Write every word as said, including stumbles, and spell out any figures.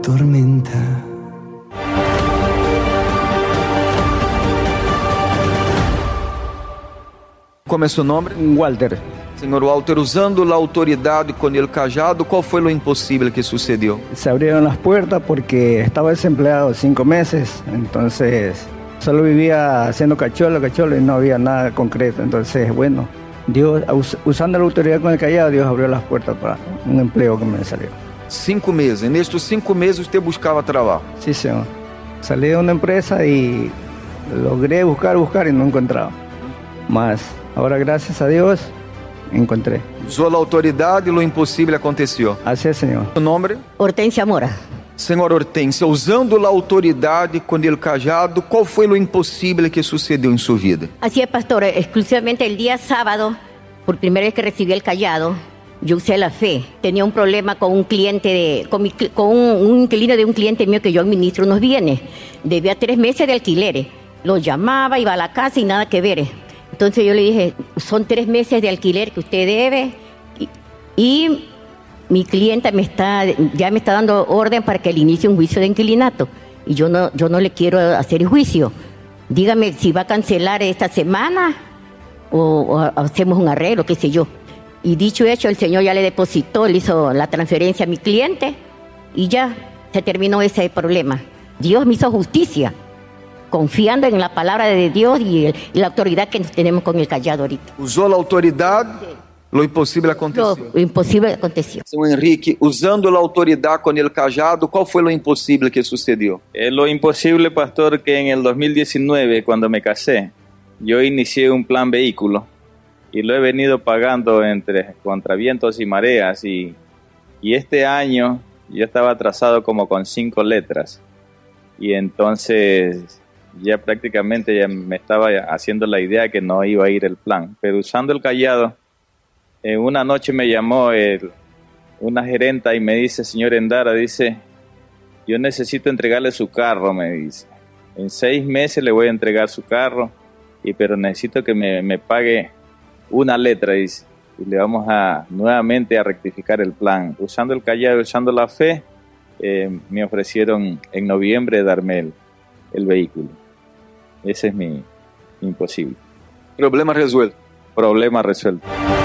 tormenta. Como é seu nome? Walter. Senhor Walter, usando a autoridade com el cajado, qual foi o impossível que sucedeu? Se abrieron las puertas porque estaba desempleado cinco meses, entonces solo vivía haciendo cacholo, cacholo y no había nada concreto. Entonces, bueno, Dios, us, usando la autoridad con el callado, Dios abrió las puertas para un empleo que me salió. Cinco meses. Nestes cinco meses usted buscava trabalho? Sí, señor. Salí de una empresa y logré buscar, buscar y no encontraba. Mas ahora, gracias a Dios, encontré. Usou a autoridade e o impossível aconteceu. Así es, señor. O nome? Hortensia Mora. Senhora Hortência, usando a autoridade com el cajado, qual foi o impossível que sucedeu em sua vida? Así es, pastor. Exclusivamente el día sábado, por primera vez que recibí el callado, yo usé la fe. Tenía un problema con un cliente, de, con, mi, con un, un inquilino de un cliente mío que yo administro unos bienes. Debía tres meses de alquileres. Lo llamaba, iba a la casa y nada que ver. Entonces yo le dije, son tres meses de alquiler que usted debe y, y mi clienta me está, ya me está dando orden para que le inicie un juicio de inquilinato y yo no, yo no le quiero hacer el juicio. Dígame si va a cancelar esta semana o, o hacemos un arreglo, qué sé yo. Y dicho hecho, el señor ya le depositó, le hizo la transferencia a mi cliente y ya se terminó ese problema. Dios me hizo justicia, confiando en la palabra de Dios y, el, y la autoridad que tenemos con el callado ahorita. Usou a autoridade, lo impossível aconteceu. Lo, lo imposible aconteció. Senhor Henrique, usando a autoridade com el cajado, qual foi o impossível que sucedeu? Eh, lo imposible, pastor, que en el dos mil diecinueve, cuando me casé, yo inicié un plan vehículo y lo he venido pagando entre contra vientos y mareas y, y este año yo estaba atrasado como con cinco letras y entonces ya prácticamente ya me estaba haciendo la idea que no iba a ir el plan, pero usando el callado, eh, una noche me llamó el, una gerenta y me dice, señor Endara, dice, yo necesito entregarle su carro, me dice, en seis meses le voy a entregar su carro, y pero necesito que me, me pague una letra, dice, y le vamos a nuevamente a rectificar el plan. Usando el callado, usando la fe, eh, me ofrecieron en noviembre darme el, el vehículo. Ese es mi imposible. Problema resuelto. Problema resuelto.